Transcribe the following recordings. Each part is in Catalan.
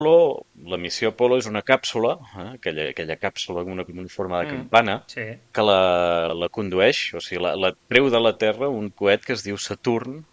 La missió Apollo és una càpsula, aquella càpsula amb una forma de campana, Sí. que la condueix, o sigui, la treu de la Terra un coet que es diu Saturn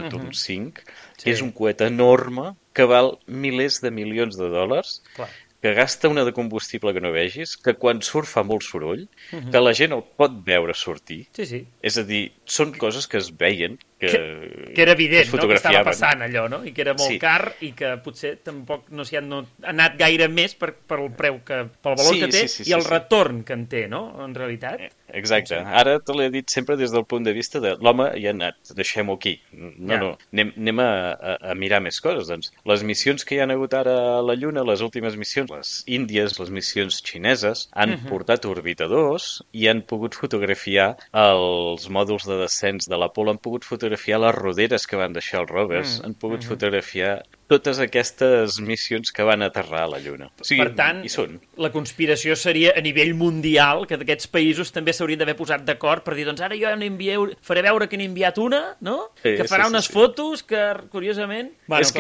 V, que és Sí. un coet enorme que val milers de milions de dòlars, Clar. que gasta una de combustible que no vegis, que quan surt fa molt soroll, que la gent el pot veure sortir. Sí, sí. És a dir, són coses que es veien, que era evident, es no?, que estava fotografiaven. passant allò, no? I que era molt Sí. car i que potser tampoc no s'hi ha anat gaire més pel preu pel valor Sí, que té sí, i el sí. retorn que en té, no?, en realitat. Exacte. Ara te l'he dit sempre des del punt de vista de l'home hi ha anat, deixem-ho aquí. No, anem a mirar més coses. Doncs les missions que hi han hagut ara a la Lluna, les últimes missions, les índies, les missions xineses, han portat orbitadors i han pogut fotografiar els mòduls de descens de l'Apolo, han pogut fotografiar les roderes que van deixar els rovers, han pogut fotografiar totes aquestes missions que van aterrar a la Lluna. O sigui, Per tant, hi són. la conspiració seria a nivell mundial, que aquests països també s'haurien d'haver posat d'acord per dir, doncs ara jo faré veure que n'he enviat una, no? Sí, Que farà unes fotos que, curiosament... Bueno, És que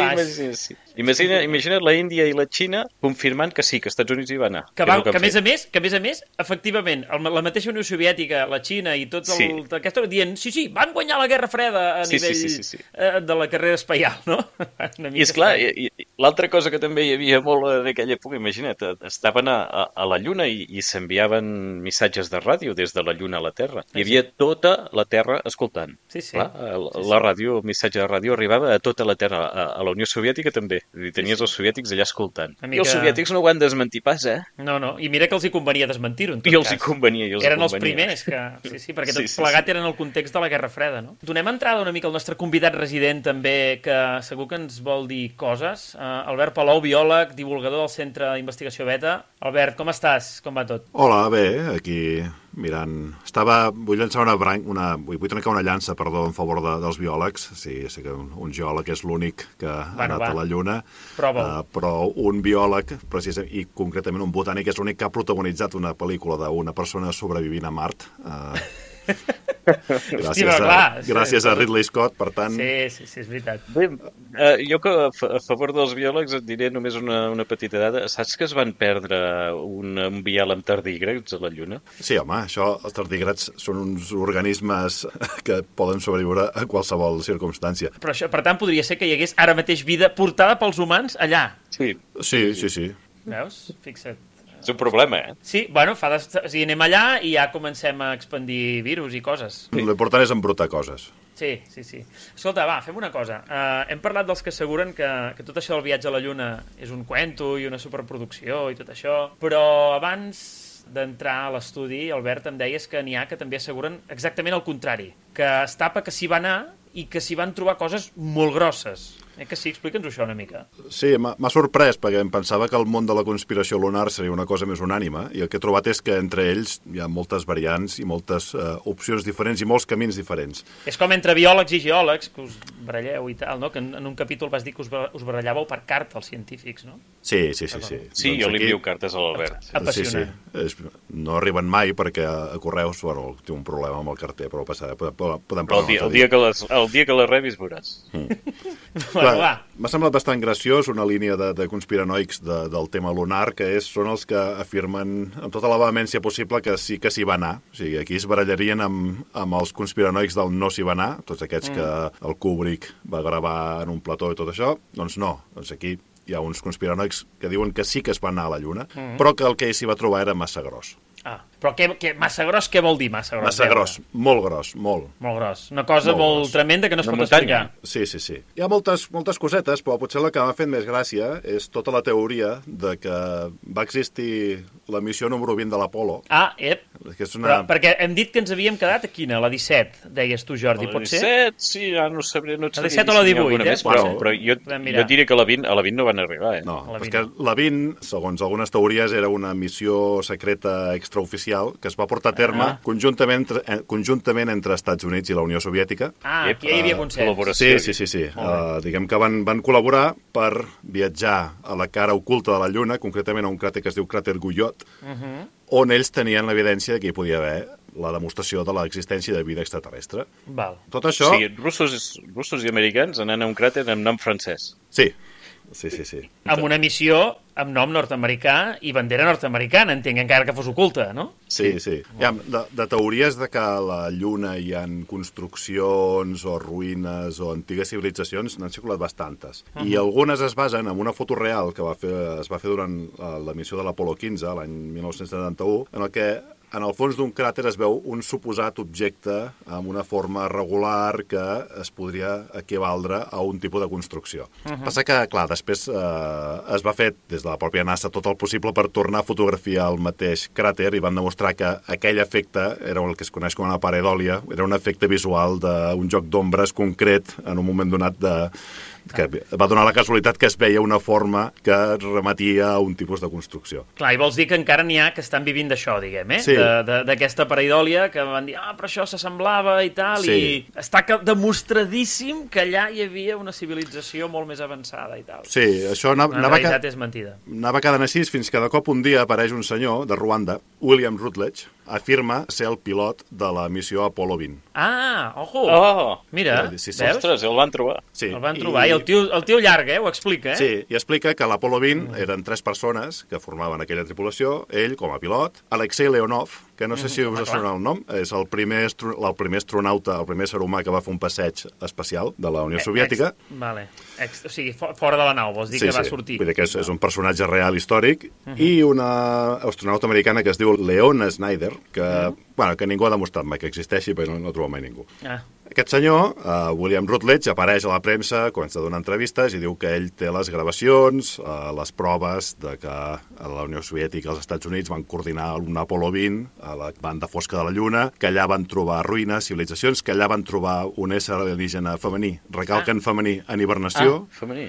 imagina't la Índia i la Xina confirmant que sí, que els Estats Units hi va anar. Que a més a més, efectivament, la mateixa Unió Soviètica, la Xina i tots aquesta dient, sí, van guanyar la Guerra Freda a nivell de la carrera espaial, no? I esclar, l'altra cosa que també hi havia molt en aquella època, imagina't, estaven a la Lluna i s'enviaven missatges de ràdio des de la Lluna a la Terra. Hi havia tota la Terra escoltant. Clar, la ràdio, el missatge de ràdio arribava a tota la Terra, a la Unió Soviètica també. I tenies els soviètics allà escoltant. I els soviètics no ho van desmentir pas, eh? No, i mira que els hi convenia desmentir-ho, en tot cas. I els hi convenia. Eren els convenia. primers, perquè tot plegat era en el context de la Guerra Freda, no? Donem entrada una mica al nostre convidat resident també, que segur que ens vol dir coses. Albert Palou, biòleg, divulgador del Centre d'Investigació Beta. Albert, com estàs? Com va tot? Hola, bé, aquí mirant... Vull llançar vull trencar una llança, perdó, en favor dels biòlegs. Sí, sé que un geòleg és l'únic que ha anat a la Lluna, però un biòleg, precisament, i concretament un botànic, és l'únic que ha protagonitzat una pel·lícula d'una persona sobrevivint a Mart. Gràcies a Ridley Scott, per tant... Sí, és veritat. Bé, jo que a favor dels biòlegs et diré només una petita dada. Saps que es van perdre un vial amb tardígrads a la Lluna? Sí, home, els tardígrads són uns organismes que poden sobreviure a qualsevol circumstància. Però això, per tant, podria ser que hi hagués ara mateix vida portada pels humans allà. Sí. Veus? Fixa't. És un problema, eh? Sí, bueno, anem allà i ja comencem a expandir virus i coses. L'important és embrutar coses. Sí. Escolta, va, fem una cosa. Hem parlat dels que asseguren que tot això del viatge a la Lluna és un cuento i una superproducció i tot això, però abans d'entrar a l'estudi, Albert, em deies que n'hi ha que també asseguren exactament el contrari, que es tapa que s'hi va anar i que s'hi van trobar coses molt grosses. Que sí? Explica'ns això una mica. Sí, m'ha sorprès, perquè em pensava que el món de la conspiració lunar seria una cosa més unànime, i el que he trobat és que entre ells hi ha moltes variants i moltes opcions diferents i molts camins diferents. És com entre biòlegs i geòlegs, que us baralleu i tal, no? Que en un capítol vas dir que us barallàveu per carta, els científics, no? Sí. Sí, jo li envio cartes a l'Albert. Apassionant. Sí. No arriben mai perquè a Correus, té un problema amb el carter, però podem parlar el dia que les rebis veuràs. M'ha semblat bastant graciós una línia de conspiranoics del tema lunar, que són els que afirmen amb tota la vehemència possible que sí que s'hi va anar. O sigui, aquí es barallarien amb els conspiranoics del no s'hi va anar, tots aquests que el Kubrick va gravar en un plató i tot això. Doncs no, aquí hi ha uns conspiranoics que diuen que sí que es va anar a la Lluna, però que el que s'hi va trobar era massa gros. Però massa gros, què vol dir massa gros? Massa gros, molt gros, molt. Molt gros. Una cosa molt tremenda que no es pot explicar. Sí. Hi ha moltes cosetes, però potser la que m'ha fet més gràcia és tota la teoria de que va existir la missió número 20 de l'Apolo. Però perquè hem dit que ens havíem quedat a quina? La 17, deies tu, Jordi, pot ser? La 17, sí, no sabré. La 17 o la 18, Però jo diria que a la 20 no van arribar, No, perquè la 20, segons algunes teories, era una missió secreta extraoficial que es va portar a terme conjuntament entre Estats Units i la Unió Soviètica. Aquí hi havia consens. Sí. Diguem que van col·laborar per viatjar a la cara oculta de la Lluna, concretament a un cràter que es diu cràter Guyot, on ells tenien l'evidència que hi podia haver la demostració de l'existència de vida extraterrestre. Val. Tot això... Sí, russos i americans anant a un cràter amb nom francès. Sí. Sí. Amb una missió amb nom nord-americà i bandera nord-americana, entenc, encara que fos oculta, no? Sí. De teories de que a la Lluna hi ha construccions o ruïnes o antigues civilitzacions n'han circulat bastantes. I algunes es basen en una foto real que es va fer durant la missió de l'Apolo 15, l'any 1971, en el que en el fons d'un cràter es veu un suposat objecte amb una forma regular que es podria equivaldre a un tipus de construcció. Passa que, clar, després es va fer des de la pròpia NASA tot el possible per tornar a fotografiar el mateix cràter i van demostrar que aquell efecte era el que es coneix com una pareidòlia, era un efecte visual d'un joc d'ombres concret en un moment donat que va donar la casualitat que es veia una forma que remetia a un tipus de construcció. Clar, i vols dir que encara n'hi ha que estan vivint d'això, diguem, Sí. D'aquesta pareidòlia que van dir, però això s'assemblava i tal, Sí. i està demostradíssim que allà hi havia una civilització molt més avançada i tal. Sí, això En realitat és mentida. anava quedant així fins que de cop un dia apareix un senyor de Ruanda, William Rutledge, afirma ser el pilot de la missió Apolo 20. Ah, ojo! Oh! Mira, Sí. veus? Ostres, el van trobar. Sí, El van trobar, i el tio llarg, ho explica, Sí, i explica que l'Apolo 20 eren 3 persones que formaven aquella tripulació, ell com a pilot, Alexei Leonov, que no sé si us sona el nom, és el primer astronauta, el primer ser humà que va fer un passeig espacial de la Unió Soviètica. Vale. O sigui, fora de la nau, vols dir que va sortir. Vull dir que és un personatge real històric, i una astronauta americana que es diu Leona Snyder, que ningú ha demostrat mai que existeixi, però no troba mai ningú. Aquest senyor, William Rutledge, apareix a la premsa, comença a donar entrevistes i diu que ell té les gravacions, les proves de que a la Unió Soviètica i els Estats Units van coordinar un Apolo 20 a la banda fosca de la Lluna, que allà van trobar ruïnes, civilitzacions, que allà van trobar un ésser alienígena femení, recalquen femení, en hibernació, Femení.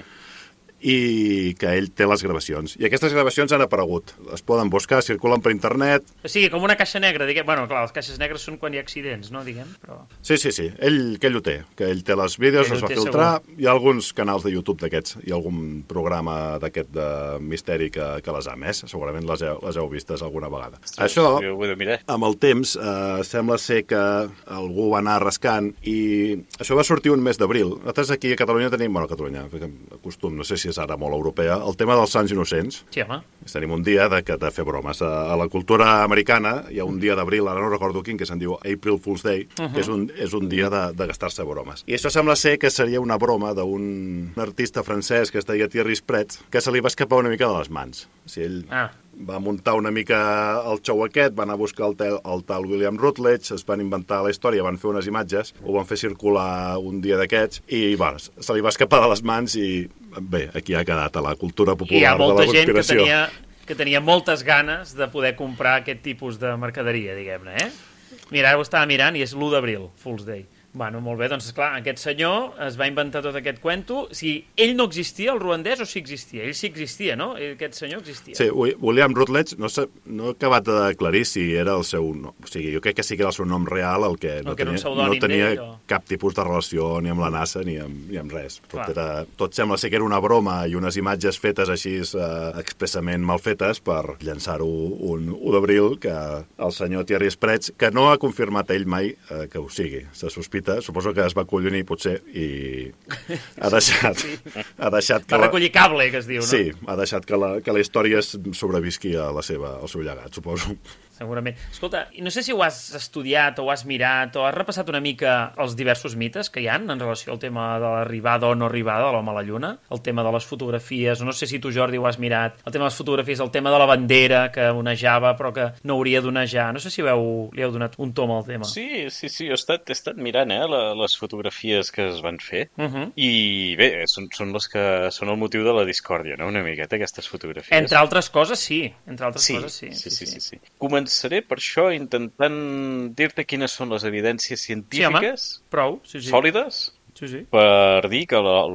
i que ell té les gravacions. I aquestes gravacions han aparegut. Es poden buscar, circulen per internet. O sigui, com una caixa negra, diguem. Bueno, clar, les caixes negres són quan hi ha accidents, no, diguem? Però... Sí. Que ell ho té. Que ell té les vídeos, els va filtrar. Hi ha alguns canals de YouTube d'aquests. Hi ha algun programa d'aquest de misteri que les ha emès. Segurament les heu vistes alguna vegada. Sí, Això, jo ho he de mirar. amb el temps, sembla ser que algú va anar rascant i això va sortir un mes d'abril. Nosaltres aquí a Catalunya tenim, bueno, a Catalunya, costum, no sé si és ara molt europea, el tema dels Sants Innocents. Sí, home. Tenim un dia de fer bromes. A la cultura americana hi ha un dia d'abril, ara no recordo quin, que se'n diu April Fool's Day, que és un dia de gastar-se bromes. I això sembla ser que seria una broma d'un artista francès que es deia Thierry Spretz, que se li va escapar una mica de les mans. O sigui, ell va muntar una mica el show aquest, van anar a buscar el tal William Rutledge, es van inventar la història, van fer unes imatges, ho van fer circular un dia d'aquests, i se li va escapar de les mans i, bé, aquí ha quedat a la cultura popular de la conspiració. Hi ha molta gent que tenia moltes ganes de poder comprar aquest tipus de mercaderia, diguem-ne, Mira, ara ho estava mirant i és l'1 d'abril, Fool's Day. Bueno, molt bé, doncs esclar, aquest senyor es va inventar tot aquest cuento. Si ell no existia, el ruandès, o sí existia? Ell sí existia, no? Aquest senyor existia. Sí, William Rutledge, no he acabat d'aclarir si era el seu nom. O sigui, jo crec que sí que era el seu nom real, el que no tenia cap tipus de relació ni amb la NASA ni amb res. Tot sembla ser que era una broma i unes imatges fetes així expressament mal fetes per llançar-ho un 1 d'abril, que el senyor Thierry Spretz, que no ha confirmat ell mai que ho sigui, se sospita, suposo que es va acollonir potser i ha deixat que... Va recollir cable, que es diu, no? Sí, ha deixat que la història sobrevisqui al seu llegat, suposo. Segurament. Escolta, no sé si ho has estudiat o ho has mirat o has repassat una mica els diversos mites que hi ha en relació al tema de l'arribada o no arribada de l'home a la Lluna, el tema de les fotografies, o no sé si tu, Jordi, ho has mirat, el tema de les fotografies, el tema de la bandera que onejava però que no hauria d'onejar. No sé si li heu donat un tom al tema. Sí, he estat mirant les fotografies que es van fer i bé, són les que són el motiu de la discòrdia, no? Una miqueta, aquestes fotografies. Entre altres coses, sí. Sí. Començaré per això intentant dir-te quines són les evidències científiques sòlides per dir que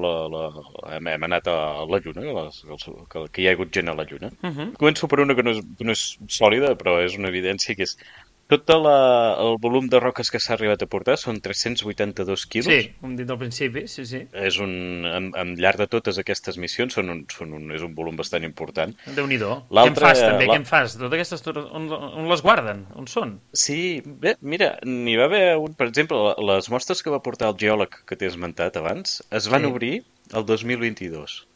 hem anat a la Lluna, que hi ha hagut gent a la Lluna. Començo per una que no és sòlida, però és una evidència que és tot el volum de roques que s'ha arribat a portar són 382 quilos. Sí, com dit al principi, sí. És al llarg de totes aquestes missions és un volum bastant important. Déu-n'hi-do. Què en fas, també? Què en fas? Totes aquestes, on les guarden? On són? Sí, bé, mira, n'hi va haver per exemple, les mostres que va portar el geòleg que t'he esmentat abans, es van obrir el 2022.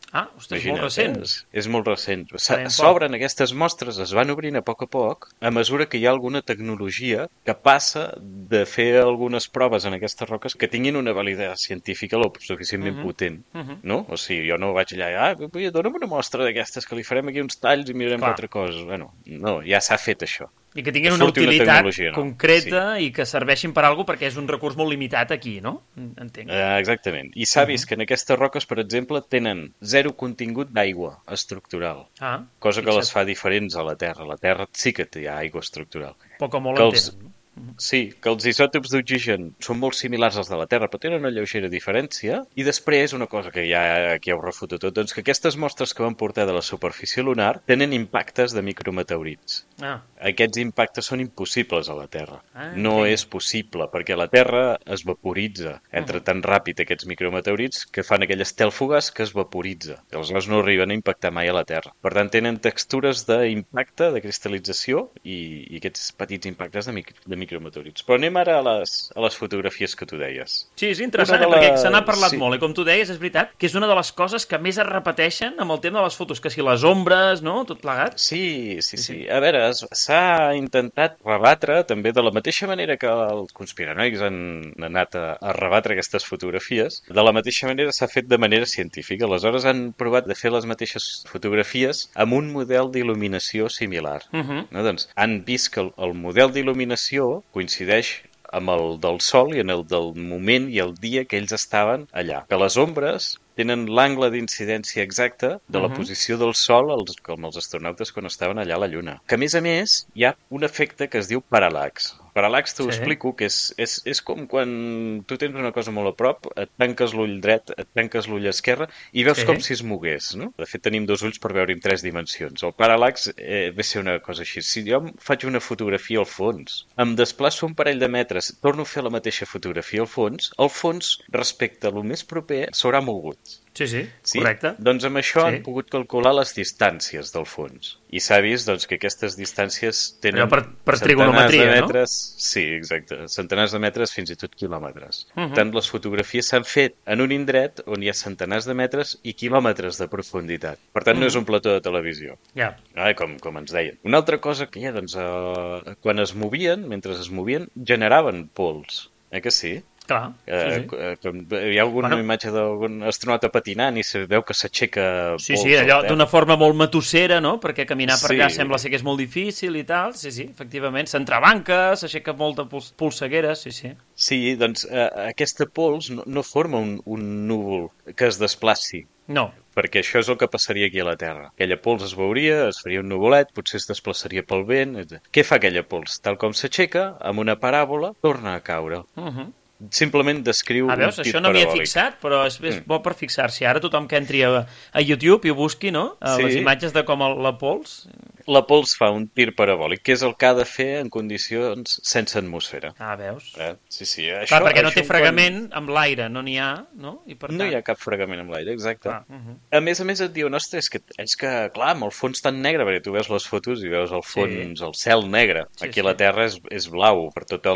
Ah, ostres, molt recent. És molt recent. S'obren aquestes mostres, es van obrint a poc, a mesura que hi ha alguna tecnologia que passa de fer algunes proves en aquestes roques que tinguin una validitat científica lo suficientment potent, no? O sigui, jo no vaig allà, dona'm una mostra d'aquestes que li farem aquí uns talls i mirarem quatre coses. Bueno, no, ja s'ha fet això. I que tinguin una utilitat concreta i que serveixin per alguna cosa perquè és un recurs molt limitat aquí, no? Entenc. Exactament. I s'ha vist que en aquestes roques, per exemple, tenen zero contingut d'aigua estructural. Cosa que les fa diferents a la Terra. A la Terra sí que té aigua estructural. Poc o molt en tenen. Sí, que els isòtops d'oxigen són molt similars als de la Terra, però tenen una lleugera diferència. I després, una cosa que ja aquí heu refutat tot, doncs que aquestes mostres que van portar de la superfície lunar tenen impactes de micrometeorits. Aquests impactes són impossibles a la Terra. No és possible, perquè la Terra es vaporitza. Entra tan ràpid aquests micrometeorits que fan aquell estel fugaç que es vaporitza. Aleshores no arriben a impactar mai a la Terra. Per tant, tenen textures d'impacte, de cristal·lització i aquests petits impactes de micrometeorits. Però anem ara a les fotografies que tu deies. Sí, és interessant, perquè se n'ha parlat molt, i com tu deies, és veritat que és una de les coses que més es repeteixen amb el tema de les fotos, que si les ombres, no?, tot plegat. Sí. A veure, s'ha intentat rebatre també de la mateixa manera que els conspiranoics han anat a rebatre aquestes fotografies, de la mateixa manera s'ha fet de manera científica. Aleshores han provat de fer les mateixes fotografies amb un model d'il·luminació similar. No? Doncs han vist que el model d'il·luminació coincideix amb el del Sol i en el del moment i el dia que ells estaven allà. Que les ombres tenen l'angle d'incidència exacte de la posició del Sol com els astronautes quan estaven allà a la Lluna. Que, a més, hi ha un efecte que es diu paral·lax. Paral·lax t'ho explico, que és com quan tu tens una cosa molt a prop, et tanques l'ull dret, et tanques l'ull esquerre i veus com si es mogués, no? De fet, tenim dos ulls per veure en 3 dimensions. El paral·lax ve ser una cosa així. Si jo faig una fotografia al fons, em desplaço un parell de metres, torno a fer la mateixa fotografia al fons respecte a lo més proper s'haurà mogut. Sí, correcte. Doncs amb això han pogut calcular les distàncies del fons. I s'ha vist doncs, que aquestes distàncies tenen per trigonometria, de metres, no? Sí, exacte. Centenars de metres fins i tot quilòmetres. Tant les fotografies s'han fet en un indret on hi ha centenars de metres i quilòmetres de profunditat. Per tant, no és un plató de televisió. Com ens deien. Una altra cosa que hi ha, doncs, quan mentre es movien, generaven pols. Que sí? Clar, hi ha alguna imatge d'algun astronauta patinant i se veu que s'aixeca pols. Sí, allò d'una forma molt matossera, no? Perquè caminar per allà sembla ser que és molt difícil i tal. Sí, efectivament. S'entrebanca, s'aixeca molta polseguera, sí. Sí, doncs aquesta pols no forma un núvol que es desplaci. No. Perquè això és el que passaria aquí a la Terra. Aquella pols es veuria, es faria un nuvolet, potser es desplaçaria pel vent. Què fa aquella pols? Tal com s'aixeca, amb una paràbola, torna a caure. Simplement descriu un tir parabòlic. Això no m'hi he fixat, però és bo per fixar-s'hi. Ara tothom que entri a YouTube i ho busqui, no? Les imatges de com la pols. La pols fa un tir parabòlic, que és el que ha de fer en condicions sense atmosfera. Veus? Sí. Clar, perquè no té fregament amb l'aire, no n'hi ha, no? I per tant... No hi ha cap fregament amb l'aire, exacte. A més et diuen, ostres, és que, clar, amb el fons tan negre, perquè tu veus les fotos i veus el fons, el cel negre. Aquí la Terra és blau, per tots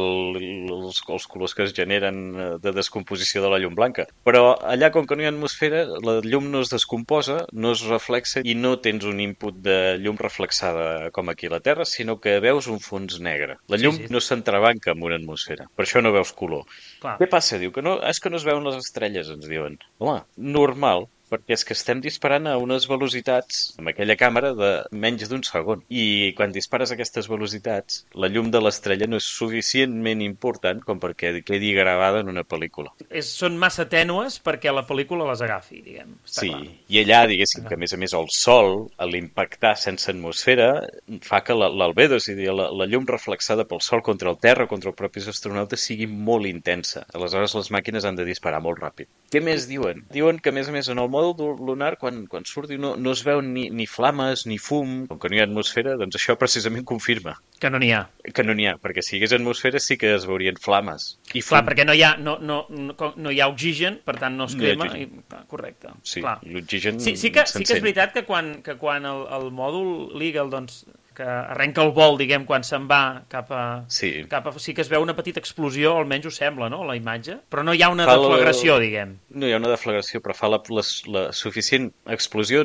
els colors que es generen de descomposició de la llum blanca. Però allà, com que no hi ha atmosfera, la llum no es descomposa, no es reflexa i no tens un input de llum reflexada com aquí a la Terra, sinó que veus un fons negre. La llum no s'entrebanca amb una atmosfera, per això no veus color. Què passa? Diu que és que no es veuen les estrelles, ens diuen. Home, normal, perquè és que estem disparant a unes velocitats amb aquella càmera de menys d'un segon. I quan dispares a aquestes velocitats, la llum de l'estrella no és suficientment important com perquè quedi gravada en una pel·lícula. Són massa tènues perquè la pel·lícula les agafi, diguem. Sí, i allà, diguéssim, que a més el Sol, a l'impactar sense atmosfera, fa que l'albedo, és a dir, la llum reflexada pel Sol contra el Terra, contra els propis astronautes, sigui molt intensa. Aleshores, les màquines han de disparar molt ràpid. Què més diuen? Diuen que, a més, en el mòdul lunar, quan surt, no es veu ni flames ni fum. Com que no hi ha atmosfera, doncs això precisament confirma. Que no n'hi ha. Que no n'hi ha, perquè si hi hagués atmosfera sí que es veurien flames. I clar, perquè no hi ha oxigen, per tant no es crema. Correcte. Sí, l'oxigen sí que és veritat que quan el mòdul l'Eagle, doncs, que arrenca el vol, diguem, quan se'n va cap a... Sí. Sí que es veu una petita explosió, almenys ho sembla, no?, la imatge. Però no hi ha una deflagració, diguem. No hi ha una deflagració, però fa la suficient explosió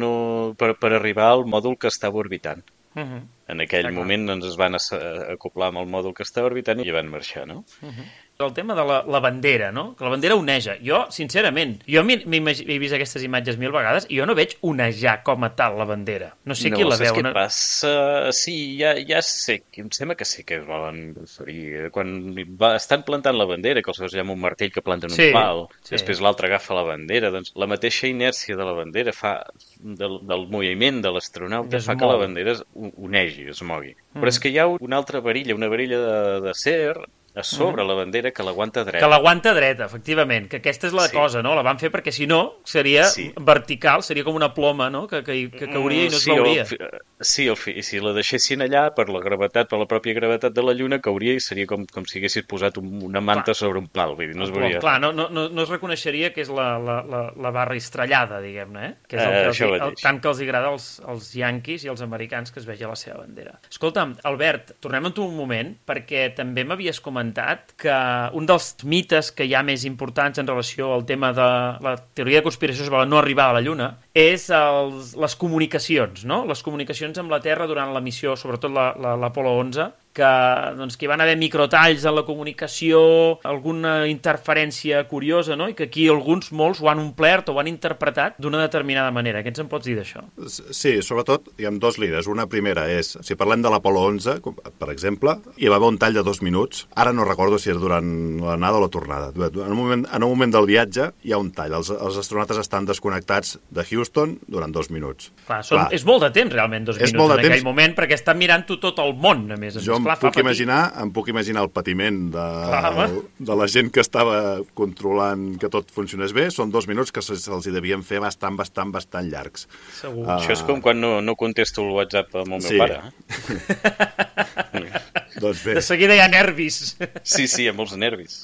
per arribar al mòdul que estava orbitant. En aquell moment es van acoplar amb el mòdul que estava orbitant i van marxar, no? El tema de la bandera, no? Que la bandera oneja. Jo, sincerament, he vist aquestes imatges 1000 vegades i jo no veig onejar com a tal la bandera. No sé qui la veu. No, saps què passa? Sí, ja sé, em sembla que sí que es volen referir. Quan estan plantant la bandera, que els seus llama un martell que planten un pal, després l'altre agafa la bandera, doncs la mateixa inèrcia de la bandera fa del moviment de l'astronauta fa que la bandera onegi, es mogui. Però és que hi ha una altra varilla, una varilla d'acer a sobre la bandera que l'aguanta dreta. Que l'aguanta dreta, efectivament, que aquesta és la cosa, no? La van fer perquè si no seria vertical, seria com una ploma, no? Que cauria i no es veuria. Sí, i si la deixessin allà per la gravetat, per la pròpia gravetat de la Lluna, cauria i seria com si haguessis posat una manta sobre un pal, vull dir, no es veuria. Clar, no es reconeixeria que és la barra estrellada, diguem-ne, que és tant que els agrada als yanquis i als americans que es vegi la seva bandera. Escolta'm, Albert, tornem a tu un moment, perquè també m'havies comentat que un dels mites que hi ha més importants en relació al tema de la teoria de conspiració sobre la no arribada a la Lluna és les comunicacions, no? Les comunicacions amb la Terra durant la missió, sobretot l'Apolo 11, que hi van haver microtalls en la comunicació, alguna interferència curiosa, no? I que aquí molts ho han omplert o ho han interpretat d'una determinada manera. Què ens en pots dir d'això? Sí, sobretot hi ha dos línies. Una primera és, si parlem de l'Apolo 11, per exemple, hi va haver un tall de 2 minuts. Ara no recordo si és durant l'anada o la tornada. En un moment del viatge hi ha un tall. Els astronautes estan desconnectats de Houston durant 2 minuts. Clar, és molt de temps, realment, 2 minuts en aquell moment, perquè estan mirant-ho tot el món, a més. Jo em puc imaginar el patiment de la gent que estava controlant que tot funcionés bé. Són 2 minuts que se'ls hi devien fer bastant llargs. Segur. Això és com quan no contesto el WhatsApp amb el meu pare. Doncs bé. De seguida hi ha nervis. Sí, hi ha molts nervis.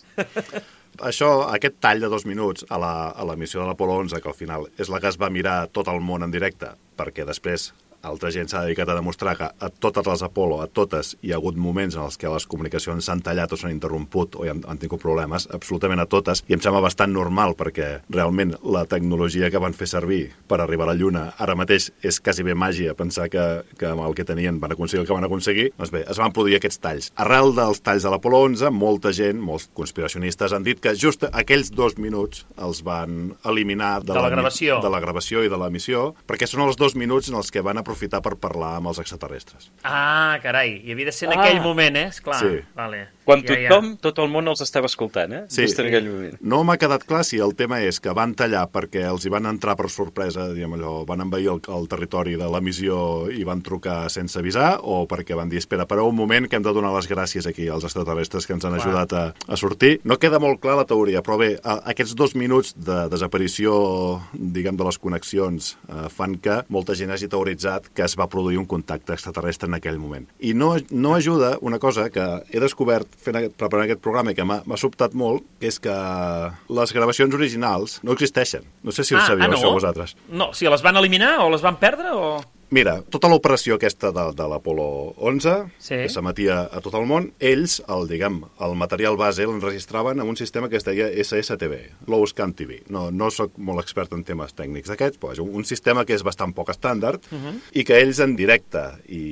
Aquest tall de 2 minuts a la missió de l'Apolo 11, que al final és la que es va mirar tot el món en directe, perquè després altra gent s'ha dedicat a demostrar que a totes les Apolo, a totes, hi ha hagut moments en els que les comunicacions s'han tallat o s'han interromput o han tingut problemes, absolutament a totes, i em sembla bastant normal perquè realment la tecnologia que van fer servir per arribar a la Lluna ara mateix és quasi bé màgia pensar que amb el que tenien van aconseguir el que van aconseguir. Doncs bé, es van produir aquests talls. Arrel dels talls de l'Apolo 11, molta gent, molts conspiracionistes han dit que just aquells 2 minuts els van eliminar de la gravació i de l'emissió, perquè són els 2 minuts en els que van aprofitar per parlar amb els extraterrestres. Ah, carai, i havia de ser en aquell moment, esclar. Sí. Vale. Quan tot el món els estava escoltant, Sí. Just en aquell moment. No m'ha quedat clar si el tema és que van tallar perquè els hi van entrar per sorpresa, diguem allò, van envair el territori de la missió i van trucar sense avisar, o perquè van dir, espera, per un moment que hem de donar les gràcies aquí als extraterrestres que ens han ajudat a sortir. No queda molt clar la teoria, però bé, aquests 2 minuts de desaparició, diguem, de les connexions fan que molta gent hagi teoritzat que es va produir un contacte extraterrestre en aquell moment. I no ajuda una cosa que he descobert preparant aquest programa i que m'ha sobtat molt, que és que les gravacions originals no existeixen. No sé si ho sabíeu, això vosaltres. No, si les van eliminar o les van perdre o... Mira, tota l'operació aquesta de l'Apolo 11, que s'emetia a tot el món, ells, el material base l'enregistraven amb un sistema que es deia SSTV, Low Scan TV. No soc molt expert en temes tècnics d'aquests, però és un sistema que és bastant poc estàndard i que ells en directe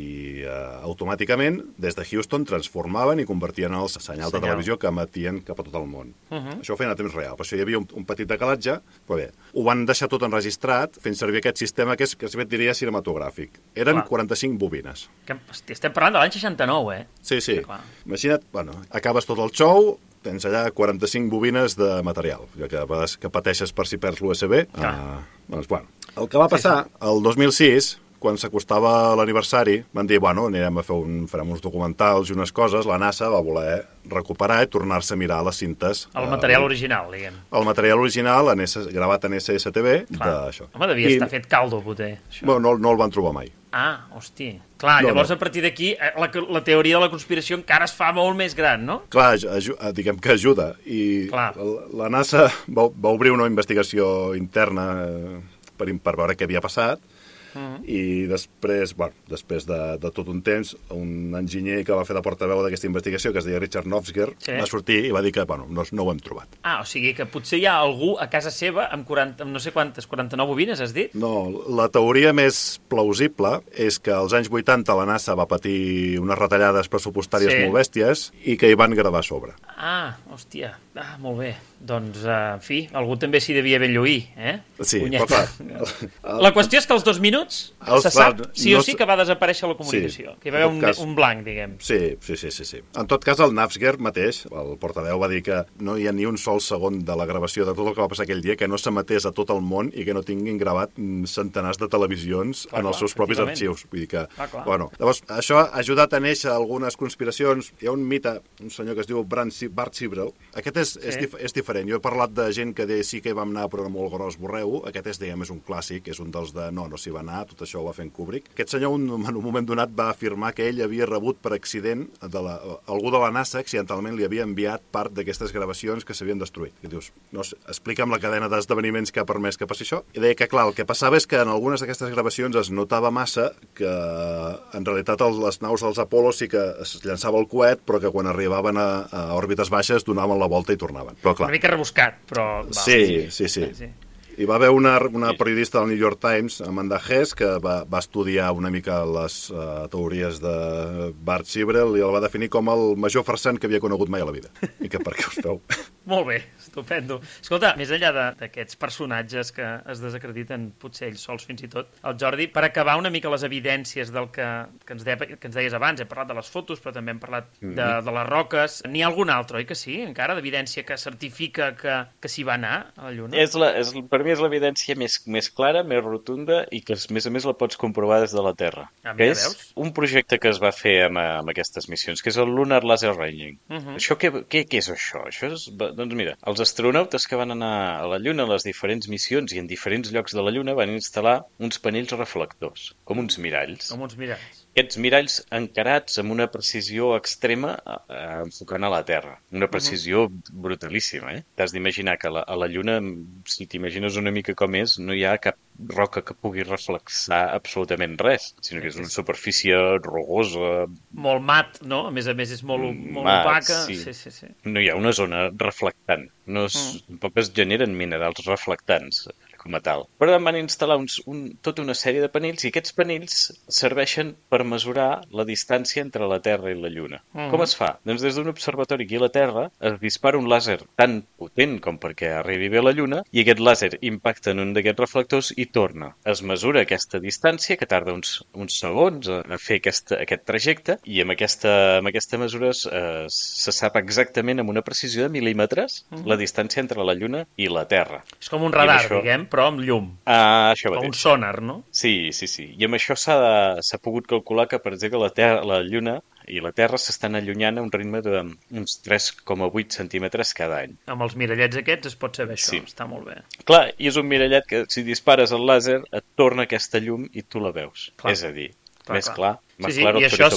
i automàticament des de Houston transformaven i convertien en el senyal de televisió que emetien cap a tot el món. Això ho feien a temps real, per això hi havia un petit decalatge, però bé, ho van deixar tot enregistrat fent servir aquest sistema que es diria cinematogràfic. Eren 45 bobines. Estem parlant de l'any 69, Sí. Imagina't, acabes tot el show, tens allà 45 bobines de material, ja que pateixes per si perds l'USB. El que va passar, el 2006, quan s'acostava l'aniversari, van dir, farem uns documentals i unes coses, la NASA va voler recuperar i tornar-se a mirar les cintes. El material original, diguem. El material original, gravat en SSTV, d'això. Home, devia estar fet caldo, poter. No el van trobar mai. Ah, hosti. Clar, llavors a partir d'aquí la teoria de la conspiració encara es fa molt més gran, no? Clar, diguem que ajuda. I la NASA va obrir una investigació interna per veure què havia passat i després de tot un temps, un enginyer que va fer de portaveu d'aquesta investigació, que es deia Richard Nofsger, va sortir i va dir que no ho hem trobat. O sigui que potser hi ha algú a casa seva amb no sé quantes, 49 bobines, has dit? No, la teoria més plausible és que als anys 80 la NASA va patir unes retallades pressupostàries molt bèsties i que hi van gravar a sobre. Hòstia, molt bé. Doncs, en fi, algú també s'hi devia ben lluir, Sí, però clar... La qüestió és que als 2 minuts se sap sí o sí que va desaparèixer la comunicació, que hi va haver un blanc, diguem. Sí. En tot cas, el Nofsger mateix, el portaveu, va dir que no hi ha ni un sol segon de la gravació de tot el que va passar aquell dia que no s'emetés a tot el món i que no tinguin gravat centenars de televisions en els seus propis arxius. Vull dir que, llavors, això ha ajudat a néixer algunes conspiracions. Hi ha un mite, un senyor que es diu Bart Sibrel. Aquest és diferent. Jo he parlat de gent que deia sí que hi vam anar però molt gros borreu. Aquest és un clàssic, és un dels de no s'hi va anar, tot això ho va fer en Kubrick. Aquest senyor en un moment donat va afirmar que ell havia rebut per accident algú de la NASA accidentalment li havia enviat part d'aquestes gravacions que s'havien destruït. I dius, no sé, explica'm la cadena d'esdeveniments que ha permès que passi això. I deia que, clar, el que passava és que en algunes d'aquestes gravacions es notava massa que en realitat les naus dels Apollo sí que es llançava el coet, però que quan arribaven a òrbites baixes donaven la volta i tornaven. Però, clar, una mica rebuscat, però... Sí. Hi va haver una periodista del New York Times, Amanda Hess, que va estudiar una mica les teories de Bart Sibrel i el va definir com el major farsant que havia conegut mai a la vida. I que per què us feu? Molt bé, estupendo. Escolta, més enllà d'aquests personatges que es desacrediten, potser ells sols fins i tot, el Jordi, per acabar una mica les evidències del que ens deies abans, hem parlat de les fotos, però també hem parlat de les roques. N'hi ha algun altre, oi que sí, encara, d'evidència que certifica que s'hi va anar a la Lluna? Per mi és l'evidència més clara, més rotunda i que, a més, la pots comprovar des de la Terra. Que és un projecte que es va fer amb aquestes missions, que és el Lunar Laser Ranging. Això què és això? Això és... Doncs mira, els astronautes que van anar a la Lluna a les diferents missions i en diferents llocs de la Lluna van instal·lar uns panells reflectors, com uns miralls. Aquests miralls encarats amb una precisió extrema enfocant a la Terra. Una precisió brutalíssima, T'has d'imaginar que a la Lluna, si t'imagines una mica com és, no hi ha cap roca que pugui reflexar absolutament res, sinó que és una superfície rugosa... Molt mat, no? A més és molt opaca. Sí. No hi ha una zona reflectant. Tampoc es generen minerals reflectants com a tal. Però van instal·lar tota una sèrie de panells i aquests panells serveixen per mesurar la distància entre la Terra i la Lluna. Com es fa? Doncs des d'un observatori aquí a la Terra es dispara un làser tan potent com perquè arribi bé a la Lluna i aquest làser impacta en un d'aquests reflectors i torna. Es mesura aquesta distància, que tarda uns segons a fer aquest trajecte, i amb aquesta mesura se sap exactament amb una precisió de mil·límetres la distància entre la Lluna i la Terra. És com un radar, diguem, però amb llum. Això mateix. O un sonar, no? Sí. I amb això s'ha pogut calcular que, per exemple, la Lluna i la Terra s'estan allunyant a un ritme d'uns 3,8 centímetres cada any. Amb els mirallets aquests es pot saber això, està molt bé. Clar, i és un mirallet que si dispares el làser et torna aquesta llum i tu la veus. És a dir, més clar. I això,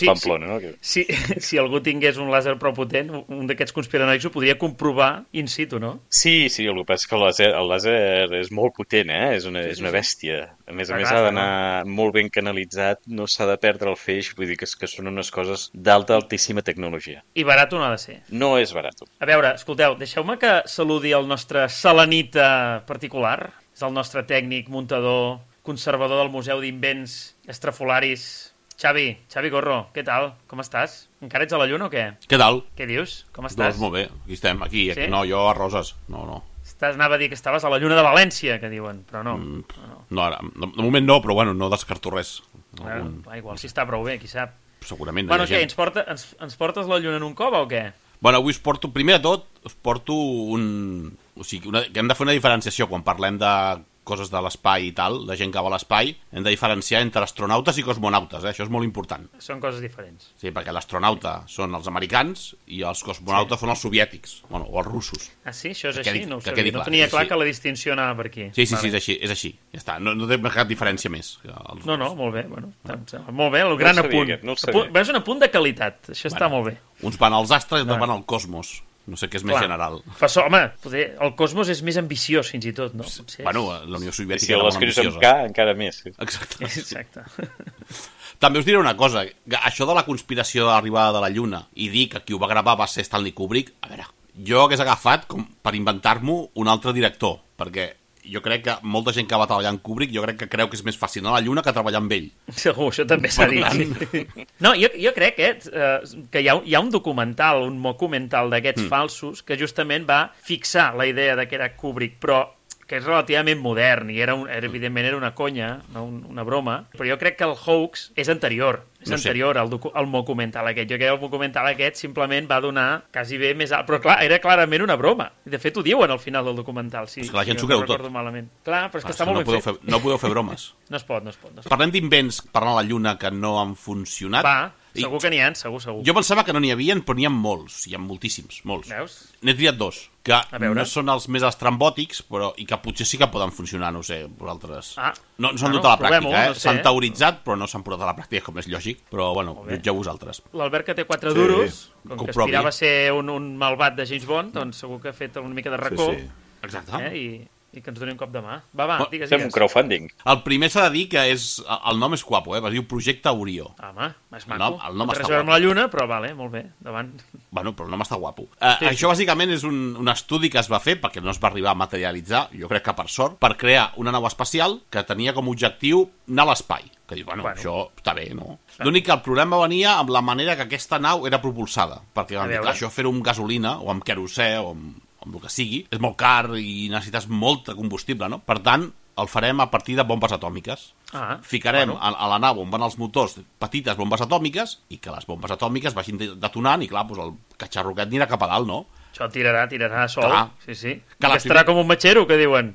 si algú tingués un làser prou potent, un d'aquests conspiranoics ho podria comprovar in situ, no? Sí, el que passa és que el làser és molt potent, és una bèstia. A més, ha d'anar molt ben canalitzat, no s'ha de perdre el feix, vull dir que són unes coses altíssima tecnologia. I barat no ha de ser. No és barat. A veure, escolteu, deixeu-me que saludi el nostre selenita particular, és el nostre tècnic, muntador, conservador del Museu d'Invents Estrafolaris, Xavi Gorro, què tal? Com estàs? Encara ets a la Lluna o què? Què tal? Què dius? Com estàs? Doncs molt bé, aquí estem, aquí. No, jo a Roses, no. Anava a dir que estaves a la Lluna de València, que diuen, però no. No, ara, de moment no, però bueno, no descarto res. Igual si està prou bé, qui sap. Segurament. Bueno, què, ens portes la Lluna en un cova o què? Bueno, avui primer de tot, us porto O sigui, que hem de fer una diferenciació quan parlem de coses de l'espai i tal, de gent que va a l'espai, hem de diferenciar entre astronautes i cosmonautes, això és molt important. Són coses diferents. Sí, perquè l'astronauta són els americans i els cosmonautes són els soviètics, o els russos. Ah, sí? Això és així? No ho sabia. No tenia clar que la distinció anava per aquí. Sí, és així. Ja està, no té cap diferència més. No, molt bé, molt bé, el gran apunt. És un apunt de qualitat, això està molt bé. Uns van als astres i altres van al cosmos. No sé què és més general. Home, el cosmos és més ambiciós, fins i tot, no? Potser bueno, la Unió Soviètica si era molt ambiciosa. Si l'escrius amb K, encara més. Exacte. També us diré una cosa. Això de la conspiració de l'arribada de la Lluna i dir que qui ho va gravar va ser Stanley Kubrick, a veure, jo hagués agafat com per inventar-m'ho un altre director, perquè jo crec que molta gent que va treballar amb Kubrick jo crec que creu que és més fàcil anar a la Lluna que treballar amb ell. Segur, això també s'ha dit. No, jo crec que hi ha un documental, un documental d'aquests falsos que justament va fixar la idea de que era Kubrick, però que és relativament modern i evidentment era una conya, no una broma, però jo crec que el hoax és anterior. És anterior al documental aquest. Jo crec que el documental aquest simplement va donar quasi bé més alt. Però clar, era clarament una broma. De fet, ho diuen al final del documental. Sí, és que la gent s'ho creu tot. Clar, però és que està molt ben fet. No podeu fer bromes. No es pot. Parlem d'invents per anar a la Lluna que no han funcionat. Va, segur que n'hi ha, segur. Jo pensava que no n'hi havia, però n'hi ha molts. Hi ha moltíssims, molts. Veus? N'he triat dos, que no són els més estrambòtics, però i que potser sí que poden funcionar, no sé, vosaltres. No s'han dut a la pràctica, s'han teoritzat, però no s'han portat a la pràctica, com és lògic, però bueno, jutgeu vosaltres. L'Albert, que té 4 duros, com que aspirava a ser un malvat de James Bond, doncs segur que ha fet una mica de racó. Exacte. I que ens doni un cop de mà. Va, digues. Fem un crowdfunding. El primer s'ha de dir que el nom és guapo, es diu Projecte Orió. Home, és maco. El nom està guapo. Amb la Lluna, però vale, molt bé, davant. Bueno, però el nom està guapo. Això bàsicament és un estudi que es va fer, perquè no es va arribar a materialitzar, jo crec que per sort, per crear una nau espacial que tenia com a objectiu anar a l'espai. Que dius, bueno, això està bé, no? L'únic que el problema venia amb la manera que aquesta nau era propulsada, perquè van dir que això fer-ho amb gasolina, o amb querosè, o amb el que sigui, és molt car i necessites molt de combustible, no? Per tant, el farem a partir de bombes atòmiques. Ficarem a la nau on van els motors petites bombes atòmiques i que les bombes atòmiques vagin detonant i, clar, doncs el catxarroquet anirà cap a dalt, no? Això tirarà sol. Clar. Sí. Que estarà com un matxero, que diuen.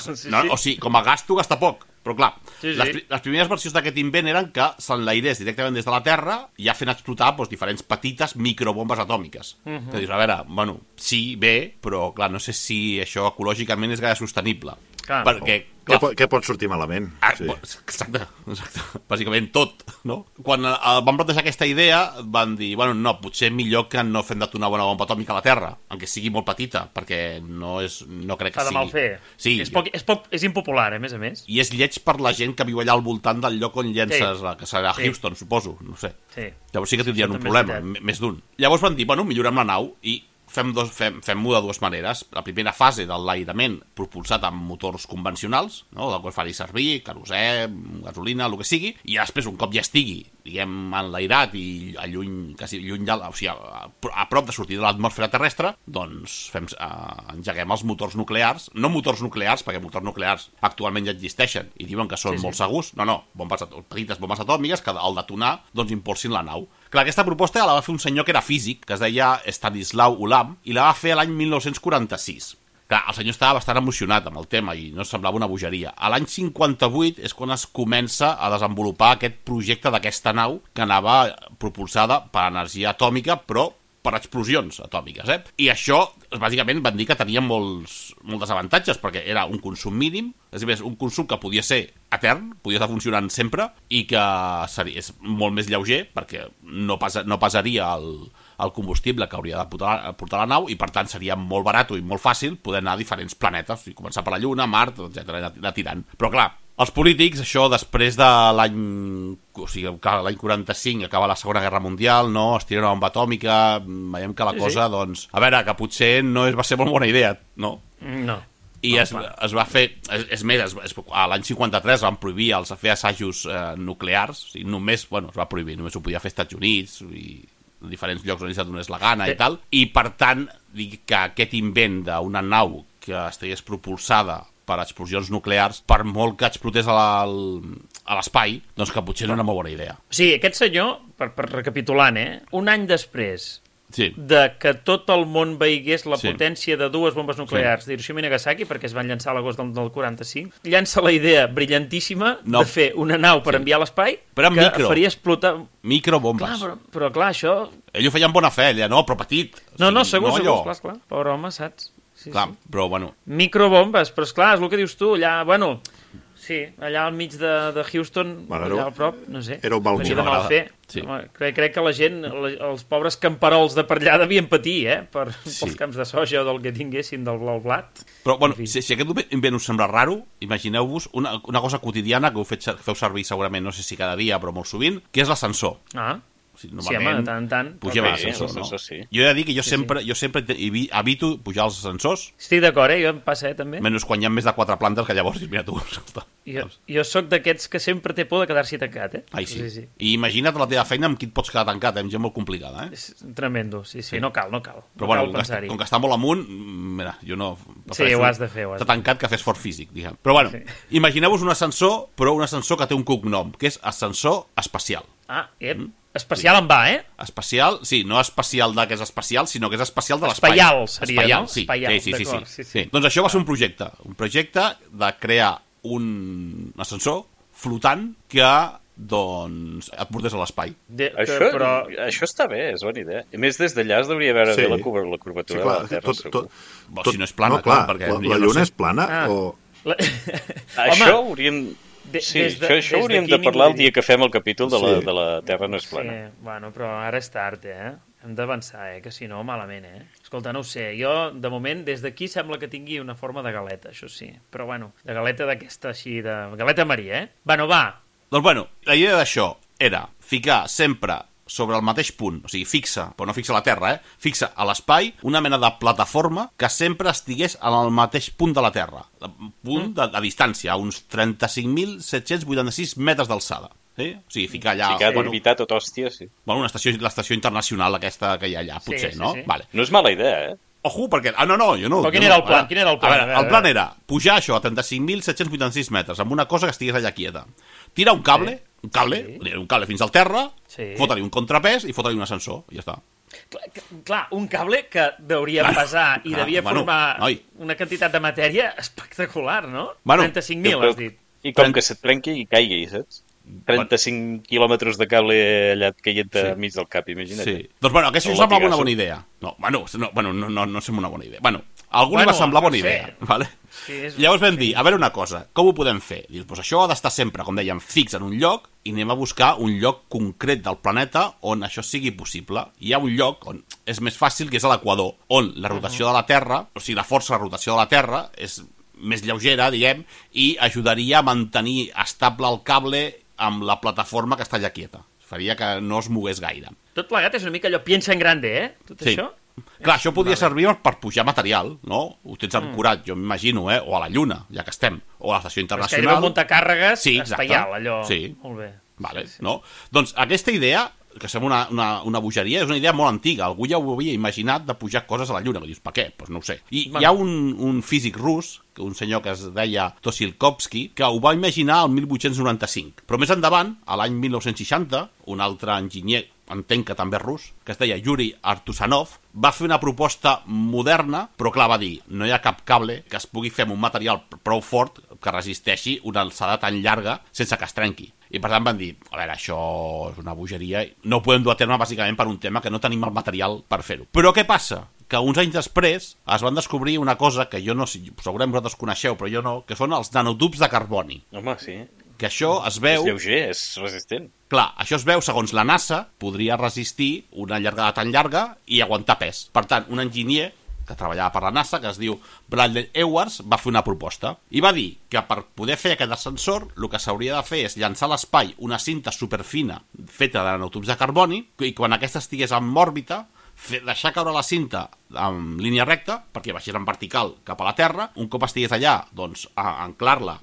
O sigui, com a gasto gasta poc. Però clar, les primeres versions d'aquest invent eren que s'enlairés directament des de la Terra i ja fent explotar diferents petites microbombes atòmiques. Que dius, a veure, bueno, sí, bé, però clar, no sé si això ecològicament és gaire sostenible. Perquè què pot sortir malament? Exacte. Bàsicament tot, no? Quan van plantejar aquesta idea van dir, bueno, no, potser millor que no fem detonar una bomba atòmica a la Terra, encara sigui molt petita, perquè no crec que sigui... Fa de mal fer. Sí. És impopular, a més. I és lleig per la gent que viu allà al voltant del lloc on llences, que serà Houston, suposo, no sé. Llavors sí que tindrien un problema, més d'un. Llavors van dir, bueno, millorem la nau i fem-ho de dues maneres. La primera fase de l'enlairament propulsat amb motors convencionals, no? Del qual faria servir querosè, gasolina, el que sigui, i després, un cop ja estigui, diguem, enlairat i quasi lluny o sigui, a prop de sortir de l'atmosfera terrestre, doncs engeguem els motors nuclears, no motors nuclears, perquè motors nuclears actualment ja existeixen i diuen que són molt segurs, petites bombes atòmiques que al detonar doncs impulsin la nau. Clar, aquesta proposta la va fer un senyor que era físic, que es deia Stanislau Ulam, i la va fer l'any 1946. Clar, el senyor estava bastant emocionat amb el tema i no semblava una bogeria. A l'any 58 és quan es comença a desenvolupar aquest projecte d'aquesta nau que anava propulsada per energia atòmica, però per explosions atòmiques, I això, bàsicament, van dir que tenia molts desavantatges, perquè era un consum mínim, és a dir, un consum que podia ser etern, podia estar funcionant sempre, i que és molt més lleuger, perquè no pesaria el combustible que hauria de portar la nau, i per tant seria molt barat i molt fàcil poder anar a diferents planetes, i començar per la Lluna, Mart, etc., anar tirant. Però clar, els polítics, això després de l'any 45, acaba la Segona Guerra Mundial, no? Es tira una bomba atòmica, veiem que la cosa, doncs... A veure, que potser no va ser molt bona idea, no? No. I es va fer... És més, a l'any 53 van prohibir els fer assajos nuclears, o sigui, només, es va prohibir, només ho podia fer als Estats Units i diferents llocs on ells donés la gana i tal, i per tant, dic que aquest invent d'una nau que estigués propulsada per explosions nuclears, per molt que explotés a l'espai, doncs que potser no era una molt bona idea. Sí, aquest senyor, per recapitulant, un any després sí. de que tot el món veigués la potència de dues bombes nuclears d'Hiroshima i Nagasaki, perquè es van llançar a l'agost del 45, llança la idea brillantíssima de fer una nau per enviar a l'espai que faria explotar... Microbombes. Clar, però clar, això... Ell ho feia amb bona fe, no, però petit. No, segur, clar. Pobre home, saps? Sí, clar, però bueno... Microbombes, però esclar, és el que dius tu, allà, bueno... sí, allà al mig de Houston, allà al prop, no sé. Era un mal venia de mal fer. Sí. Crec que la gent, els pobres camperols de per allà devien patir, pels camps de soja o del que tinguessin del blau blat. Però, bueno, si aquest invent us sembla raro, imagineu-vos una cosa quotidiana que feu servir segurament, no sé si cada dia, però molt sovint, que és l'ascensor. Sí, home, de tant en tant. Pugem a l'ascensor, no? Sí. Jo he de dir que jo sempre evito pujar als ascensors. Estic d'acord, jo em passa, també. Menys quan hi ha més de 4 plantes, que llavors, mira tu, jo sóc d'aquests que sempre té por de quedar-s'hi tancat, Ai, sí. I imagina't la teva feina amb qui et pots quedar tancat, gent molt complicada, És tremendo, sí, no cal. Però bueno, com que està molt amunt, mira, jo no... Sí, ho has de fer. Està tancat que fes fort físic, diguem. Però bueno, imagineu-vos un ascensor, però un ascensor que té un cognom, que és ascensor espacial. Especial en va, Especial, sí, no especial de que és especial, sinó que és especial de l'espai. Espaial seria, espaial, no? Sí. Espaial, Sí. Doncs això va ser un projecte de crear un ascensor flotant que doncs et portés a l'espai. Això està bé, és bona idea. A més, des d'allà es deuria veure bé la curvatura de la Terra, segur. Si no és plana, clar, perquè la Lluna és plana o... Això hauríem... això hauríem de parlar el dia que fem el capítol de la Terra no és plana. Sí, bueno, però ara és tard, Hem d'avançar, que si no, malament, Escolta, no ho sé, jo, de moment, des d'aquí sembla que tingui una forma de galeta, això sí. Però, bueno, de galeta d'aquesta així, de galeta maria, Bueno, va. Doncs, bueno, la idea d'això era ficar sempre sobre el mateix punt, o sigui, fixa, però no fixa a la Terra, fixa a l'espai una mena de plataforma que sempre estigués en el mateix punt de la Terra, punt de distància, a uns 35.786 metres d'alçada. Sí? O sigui, ficar allà... Ficar d'orbitar tot hòstia, sí. Bueno, l'estació internacional aquesta que hi ha allà, potser, no? Vale. No és mala idea, Ojo, perquè... no, jo no... Però quin era el plan? A veure, el plan era pujar això a 35.786 metres amb una cosa que estigués allà quieta. Tirar un cable fins al terra, fotre-li un contrapès i fotre-li un ascensor, i ja està. Clar, un cable que deuria pesar i devia formar una quantitat de matèria espectacular, no? 35.000, has dit. I com que se't trenqui i caigui, saps? 35 quilòmetres de cable allà caient enmig del cap, imagina't. Sí. Doncs, bueno, aquesta sembla una bona idea. No sembla una bona idea. Bueno, a algú li va semblar bona idea, vale? Sí, llavors vam dir, a veure una cosa, com ho podem fer? Dius, doncs això ha d'estar sempre, com dèiem, fix en un lloc i anem a buscar un lloc concret del planeta on això sigui possible. Hi ha un lloc on és més fàcil, que és a l'equador, on la rotació de la Terra, o sigui, la força de rotació de la Terra és més lleugera, diguem, i ajudaria a mantenir estable el cable amb la plataforma que està allà quieta. Faria que no es mogués gaire. Tot plegat és una mica allò piensa en grande, Tot això? Clar, això podria servir per pujar material, no? Ho tens ancorat, jo m'imagino, o a la Lluna, ja que estem, o a l'estació internacional. És que hi ha muntacàrregues espaial, allò. Sí. Molt bé. Vale, no? Doncs aquesta idea, que sembla una bogeria, és una idea molt antiga. Algú ja ho havia imaginat de pujar coses a la Lluna. Que dius, per què? Doncs no ho sé. I hi ha un físic rus, un senyor que es deia Tosilkovsky, que ho va imaginar el 1895. Però més endavant, a l'any 1960, un altre enginyer, entenc que també rus, que es deia Yuri Artusanov, va fer una proposta moderna, però clar, va dir, no hi ha cap cable que es pugui fer amb un material prou fort que resisteixi una alçada tan llarga sense que es trenqui. I per tant van dir, a veure, això és una bogeria, no ho podem dur a terme bàsicament per un tema que no tenim el material per fer-ho. Però què passa? Que uns anys després es van descobrir una cosa que jo no sé, segurament vosaltres coneixeu, però jo no, que són els nanotubs de carboni. Home, sí. Que això es veu... És lleuger, és resistent. Clar, això es veu, segons la NASA, podria resistir una llargada tan llarga i aguantar pes. Per tant, un enginyer que treballava per la NASA, que es diu Bradley Edwards, va fer una proposta. I va dir que per poder fer aquest ascensor, el que s'hauria de fer és llançar a l'espai una cinta superfina feta de nanotubs de carboni, i quan aquesta estigués en òrbita, deixar caure la cinta en línia recta, perquè baixés en vertical cap a la Terra, un cop estigués allà, doncs, a anclar-la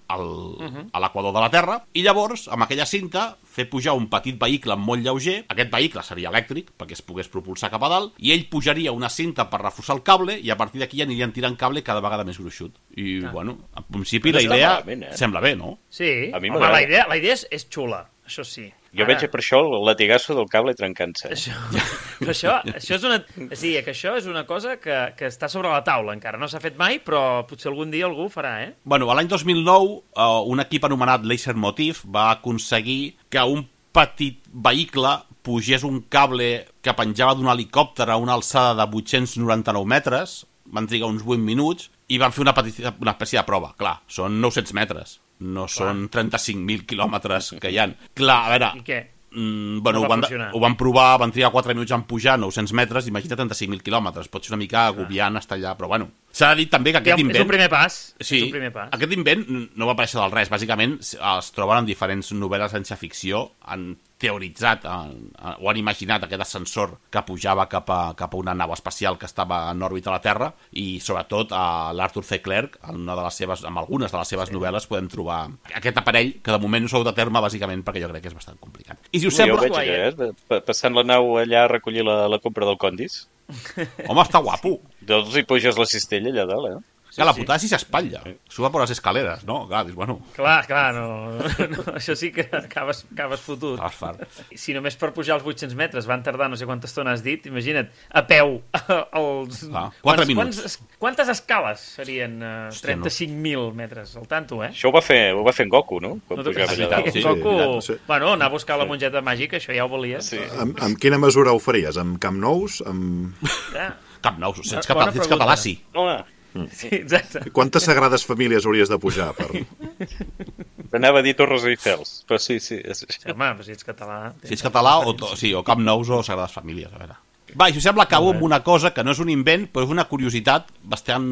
a l'equador de la Terra, i llavors, amb aquella cinta, fer pujar un petit vehicle molt lleuger, aquest vehicle seria elèctric, perquè es pogués propulsar cap a dalt, i ell pujaria una cinta per reforçar el cable, i a partir d'aquí anirien tirant cable cada vegada més gruixut. I, bueno, en principi la idea sembla bé, no? Sí, home, la idea és xula, això sí. Jo veig per això el latigasso del cable trencant-se. Això és una... Sí, que això és una cosa que està sobre la taula encara. No s'ha fet mai, però potser algun dia algú ho farà, Bueno, l'any 2009, un equip anomenat Laser Motif va aconseguir que un petit vehicle pugés un cable que penjava d'un helicòpter a una alçada de 899 metres, van trigar uns 8 minuts, i van fer una espècie de prova. Clar, són 900 metres. no són 35.000 quilòmetres que hi ha. Clar, a veure... I què? Bueno, No va funcionar. ho van provar, van trigar 4 minuts en pujar 900 metres, imagina 35.000 quilòmetres, pot ser una mica agobiant estar allà, però bueno. S'ha de dir també que aquest invent... És un primer pas. Sí, és un primer pas. aquest invent no va aparèixer del res, bàsicament es troben en diferents novel·les de ciència-ficció, han teoritzat o han imaginat aquest ascensor que pujava cap a una nau espacial que estava en òrbita a la Terra, i sobretot a l'Arthur C. Clarke, en algunes de les seves novel·les podem trobar aquest aparell que de moment no s'ha dut a terme bàsicament perquè jo crec que és bastant complicat. I si us Jo sembla... ho veig allà, passant la nau allà a recollir la compra del Condis. Home, està guapo. Doncs hi puges la cistella allà dalt, eh? Que la putada si s'espatlla. Suba per les escaleres, no? Clar, dius, bueno... Clar, no, això sí que acabes fotut. Acabes fart. Si només per pujar els 800 metres van tardar no sé quanta estona has dit, imagina't, a peu, els... 4 minuts. Quantes escales serien? Hòstia, 35.000 metres, al tanto, eh? Això ho va fer en Goku, no? Quan No t'ho pujava pensis, allà dalt. Sí, Goku... sí. Bueno, anar a buscar la mongeta màgica, això ja ho valia. Sí. Amb quina mesura ho faries? Amb Camp Nous? Ja. Cap nou, si ets Bona català, pregunta. sí. Home, Sí, exacte. Quantes sagrades famílies hauries de pujar? anava a dir Torres Eiffels, però sí. Sí, home, però si ets català... Si ets català, o Camp Nous o Sagrades Famílies, a veure. Va, i si us sembla, acabo amb una cosa que no és un invent, però és una curiositat bastant...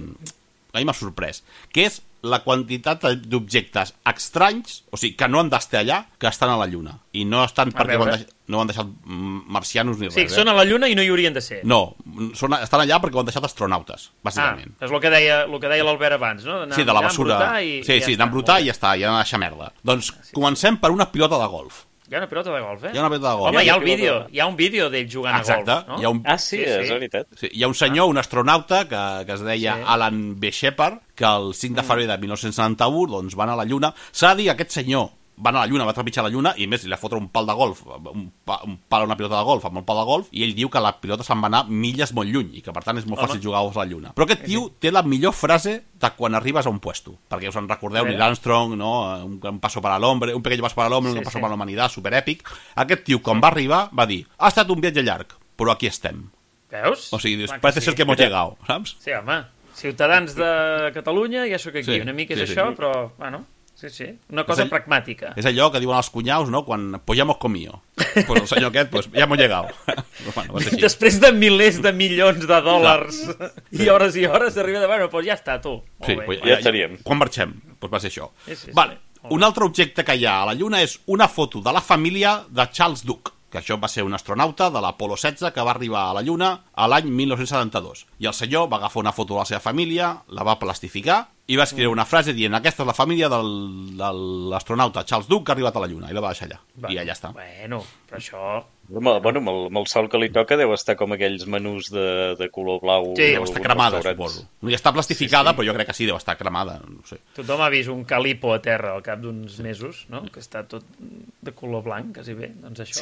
A mi m'ha sorprès, que és la quantitat d'objectes estranys, o sigui, que no han d'estar allà, que estan a la Lluna. I no estan perquè no ho han deixat marcianos ni Sí, res. són a la Lluna i no hi haurien de ser. No, estan allà perquè ho han deixat astronautes, bàsicament. És el que deia l'Albert abans, no? Sí, de la basura. Sí, d'anar a i ja està, ja anar a deixar merda. Doncs comencem per una pilota de golf. Hi ha una pilota de golf, eh? Hi ha una pilota de golf. Home, hi ha un vídeo d'ell jugant Exacte. a golf, no? Hi ha un... Ah, sí, és veritat. Sí, hi ha un senyor, un astronauta, que es deia Alan B. Shepard, que el 5 de febrer de 1971 doncs, van a la Lluna. S'ha de dir que aquest senyor van a la Lluna, va trepitjar la Lluna, i a més li va fotre un pal de golf, un pal a una pilota de golf amb un pal de golf, i ell diu que la pilota se'n va anar milles molt lluny, i que per tant és molt fàcil jugar a la Lluna. Però aquest tio té la millor frase de quan arribes a un puesto, perquè us en recordeu, Neil Armstrong, no? Un paso para l'hombre, un pequeño paso para l'hombre, un paso para la humanitat, superèpic. Aquest tio, quan va arribar, va dir, ha estat un viatge llarg, però aquí estem. Veus? O sigui, parece ser que hemos llegado, saps? Sí, home. Ciutadans de Catalunya, ja sóc aquí. Sí, Una mica és sí, això, però, bueno... Sí. Una cosa pragmàtica. És allò que diuen els cunyaus, no? Quan pues ya hemos comido. Pues el senyor aquest, pues ya hemos llegado. Bueno, va ser així. Després de milers de milions de dòlars i hores arriba de... Bueno, doncs ja està, tu. Sí, Molt bé. Ja estaríem. Quan marxem? Pues va ser això. Sí. Vale. Un altre objecte que hi ha a la Lluna és una foto de la família de Charles Duke, que això va ser un astronauta de l'Apolo 16 que va arribar a la Lluna a l'any 1972. I el senyor va agafar una foto de la seva família, la va plastificar i va escriure una frase dient aquesta és la família de l'astronauta Charles Duke que ha arribat a la Lluna, i la va deixar allà. I allà està. Bueno, però això... Bueno, amb el sol que li toca deu estar com aquells menús de color blau. Sí, Deu estar cremada, suposo. No hi està plastificada, però jo crec que sí, deu estar cremada. No sé. Tothom ha vist un calipo a terra al cap d'uns mesos, no? Que està tot de color blanc, quasi bé. Doncs això.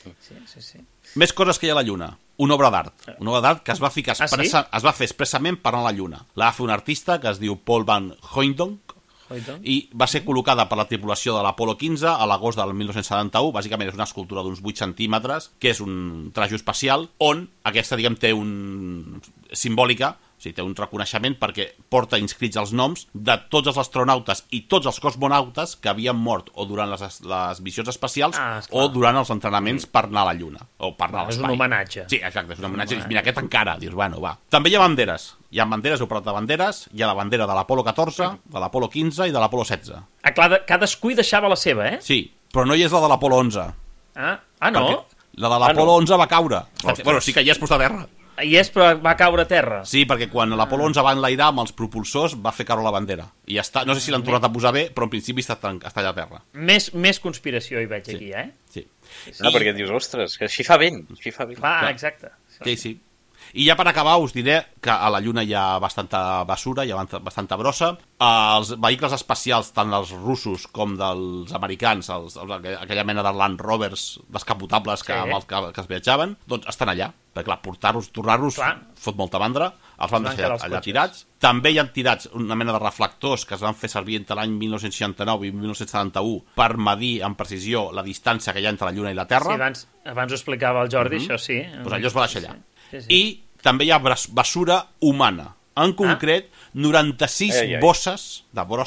Sí. Sí. Més coses que hi ha a la Lluna. Una obra d'art. Una obra d'art que es va ficar sí? es va fer expressament per anar a la Lluna. La va fer un artista que es diu Paul Van Hooydonk, i va ser col·locada per la tripulació de l'Apolo 15 a l'agost del 1971. Bàsicament és una escultura d'uns 8 centímetres, que és un trajo espacial, on aquesta, diguem, té un... simbòlica, o sigui, té un reconeixement perquè porta inscrits els noms de tots els astronautes i tots els cosmonautes que havien mort o durant les missions espacials o durant els entrenaments per anar a la Lluna o per anar a l'espai. És un homenatge. Sí, exacte, és un homenatge. Mira, aquest encara, dius, bueno, va. També hi ha banderes. Hi ha banderes, heu parlat de banderes. Hi ha la bandera de l'Apolo 14, de l'Apolo 15 i de l'Apolo 16. Ah, clar, cadascú hi deixava la seva, eh? Sí, però no hi és la de l'Apolo 11. Ah, no? La de l'Apolo 11 va caure. Bueno, sí que hi és posat a terra. Hi és, però va caure a terra. Sí, perquè quan l'Apolo 11 va enlairar amb els propulsors va fer caure la bandera. I ja està. No sé si l'han tornat a posar bé, però en principi està allà a terra. Més conspiració hi veig aquí, eh? Sí. Perquè dius, ostres, que així fa vent. Va, exacte. Sí. I ja per acabar us diré que a la Lluna hi ha bastanta basura, hi ha bastanta brossa. Els vehicles espacials, tant els russos com dels americans, aquella mena de Land Rovers descapotables amb els que es viatjaven, doncs estan allà. Perquè clar, tornar-los fot molta mandra, els van deixar allà tirats. També hi han tirats una mena de reflectors que es van fer servir entre l'any 1969 i 1971 per medir amb precisió la distància que hi ha entre la Lluna i la Terra. Sí, abans ho explicava el Jordi, això sí. Doncs allò es va deixar allà. I també hi ha basura humana. En concret, 96 bosses de brossa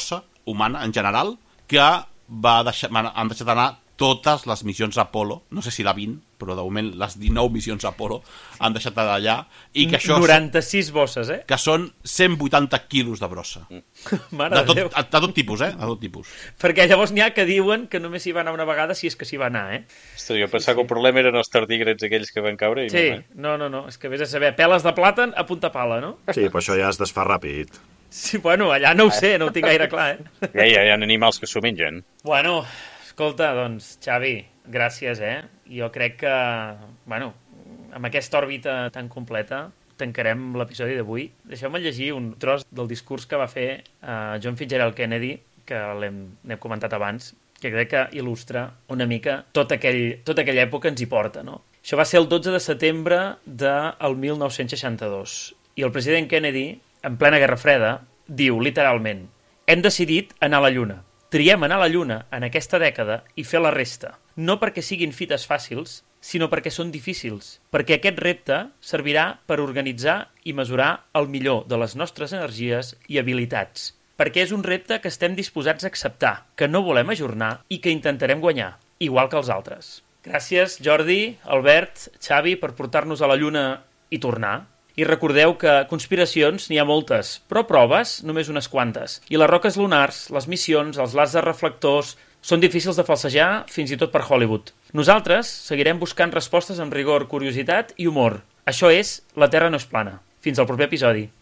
humana en general, que han deixat anar totes les missions Apollo, no sé si la 20, però de moment les 19 missions Apollo han deixat d'allà, i que això 96 bosses, que són 180 quilos de brossa. Mare de Déu. De tot tipus, de tot tipus. Perquè llavors n'hi ha que diuen que només s'hi va anar una vegada, si és que s'hi va anar, Ostres, jo pensava que el problema eren els tardígrads aquells que van caure. Sí, no, és que vés a saber, peles de plàtan a punta pala, no? Sí, però això ja es desfà ràpid. Sí, bueno, allà no ho sé, no ho tinc gaire clar, Ja hi ha animals que s'ho mengen. Bueno, escolta, doncs, Xavi, gràcies, Jo crec que, bueno, amb aquesta òrbita tan completa tancarem l'episodi d'avui. Deixeu-me llegir un tros del discurs que va fer John Fitzgerald Kennedy, que n'hem comentat abans, que crec que il·lustra una mica tota aquella època ens hi porta, no? Això va ser el 12 de setembre del 1962. I el president Kennedy, en plena Guerra Freda, diu literalment: hem decidit anar a la Lluna. Triem anar a la Lluna en aquesta dècada i fer la resta. No perquè siguin fites fàcils, sinó perquè són difícils. Perquè aquest repte servirà per organitzar i mesurar el millor de les nostres energies i habilitats. Perquè és un repte que estem disposats a acceptar, que no volem ajornar i que intentarem guanyar, igual que els altres. Gràcies, Jordi, Albert, Xavi, per portar-nos a la Lluna i tornar. I recordeu que conspiracions n'hi ha moltes, però proves només unes quantes. I les roques lunars, les missions, els làsers reflectors, són difícils de falsejar fins i tot per Hollywood. Nosaltres seguirem buscant respostes amb rigor, curiositat i humor. Això és La Terra no és plana. Fins al proper episodi.